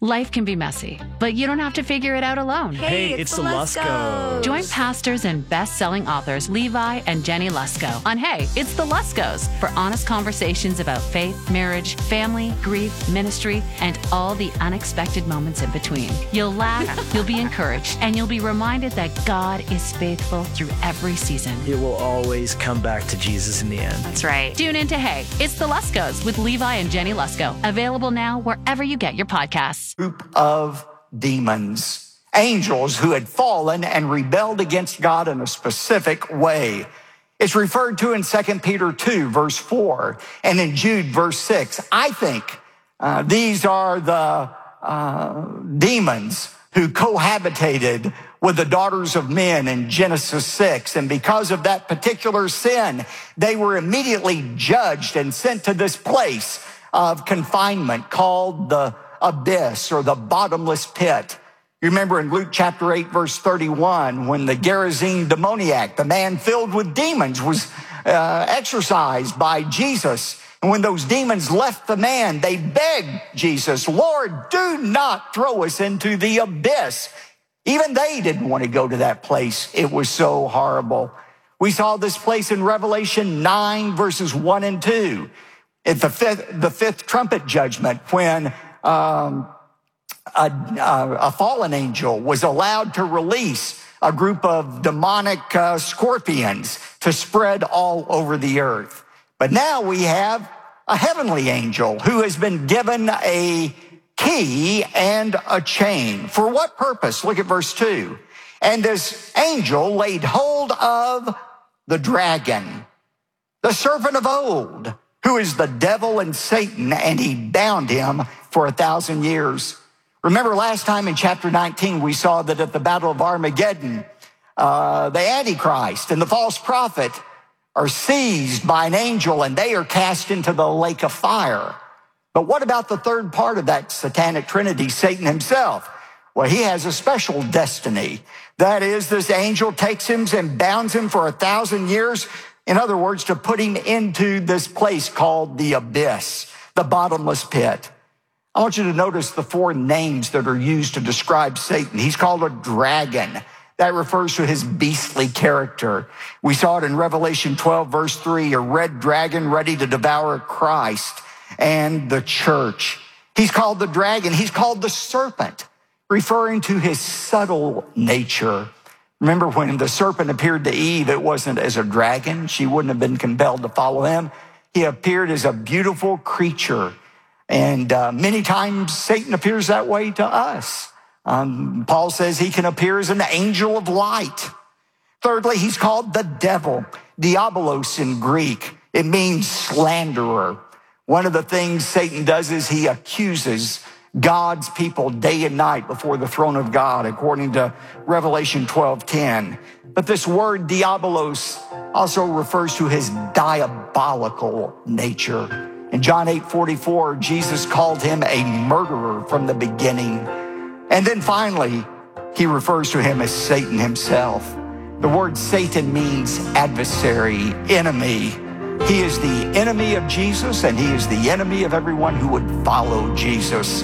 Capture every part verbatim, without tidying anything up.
Life can be messy, but you don't have to figure it out alone. Hey, Hey, it's, it's the the Luskos. Join pastors and best-selling authors Levi and Jenny Lusko on Hey, It's the Luskos for honest conversations about faith, marriage, family, grief, ministry, and all the unexpected moments in between. You'll laugh, you'll be encouraged, and you'll be reminded that God is faithful through every season. It will always come back to Jesus in the end. That's right. Tune in to Hey, It's the Luskos with Levi and Jenny Lusko. Available now wherever you get your podcasts. Group of demons, angels who had fallen and rebelled against God in a specific way. It's referred to in Second Peter two, verse four, and in Jude, verse six. I think uh, these are the uh, demons who cohabitated with the daughters of men in Genesis six. And because of that particular sin, they were immediately judged and sent to this place of confinement called the abyss or the bottomless pit. You remember in Luke chapter eight, verse thirty-one, when the Gerasene demoniac, the man filled with demons, was uh, exorcised by Jesus. And when those demons left the man, they begged Jesus, Lord, do not throw us into the abyss. Even they didn't want to go to that place. It was so horrible. We saw this place in Revelation nine, verses one and two. At the fifth, the fifth trumpet judgment, when um, a, a, a fallen angel was allowed to release a group of demonic uh, scorpions to spread all over the earth. But now we have a heavenly angel who has been given a key and a chain. For what purpose? Look at verse two. And this angel laid hold of the dragon, the serpent of old, who is the devil and Satan, and he bound him for a thousand years. Remember last time in chapter nineteen, we saw that at the Battle of Armageddon, uh, the Antichrist and the false prophet are seized by an angel and they are cast into the lake of fire. But what about the third part of that satanic trinity, Satan himself? Well, he has a special destiny. That is, this angel takes him and bounds him for a thousand years. In other words, to put him into this place called the abyss, the bottomless pit. I want you to notice the four names that are used to describe Satan. He's called a dragon. That refers to his beastly character. We saw it in Revelation twelve, verse three, a red dragon ready to devour Christ and the church. He's called the dragon. He's called the serpent, referring to his subtle nature. Remember when the serpent appeared to Eve, it wasn't as a dragon. She wouldn't have been compelled to follow him. He appeared as a beautiful creature. And uh, many times Satan appears that way to us. Um, Paul says he can appear as an angel of light. Thirdly, he's called the devil, diabolos in Greek. It means slanderer. One of the things Satan does is he accuses God's people day and night before the throne of God, according to Revelation twelve ten. But this word diabolos also refers to his diabolical nature. In John eight forty-four, Jesus called him a murderer from the beginning. And then finally, he refers to him as Satan himself. The word Satan means adversary, enemy. He is the enemy of Jesus, and he is the enemy of everyone who would follow Jesus.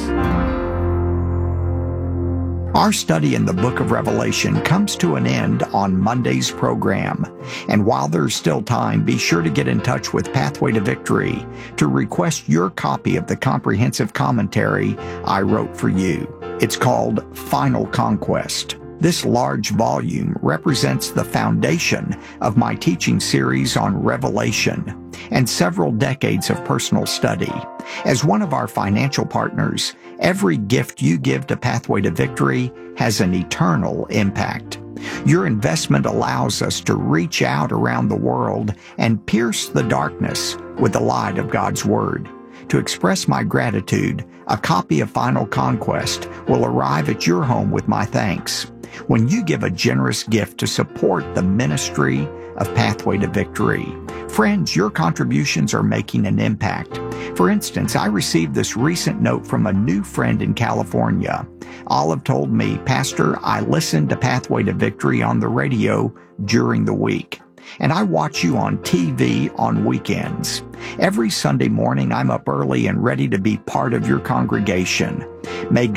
Our study in the book of Revelation comes to an end on Monday's program. And while there's still time, be sure to get in touch with Pathway to Victory to request your copy of the comprehensive commentary I wrote for you. It's called Final Conquest. This large volume represents the foundation of my teaching series on Revelation and several decades of personal study. As one of our financial partners, every gift you give to Pathway to Victory has an eternal impact. Your investment allows us to reach out around the world and pierce the darkness with the light of God's Word. To express my gratitude, a copy of Final Conquest will arrive at your home with my thanks. When you give a generous gift to support the ministry of Pathway to Victory, friends, your contributions are making an impact. For instance, I received this recent note from a new friend in California. Olive told me, Pastor, I listened to Pathway to Victory on the radio during the week, and I watch you on T V on weekends. Every Sunday morning, I'm up early and ready to be part of your congregation. May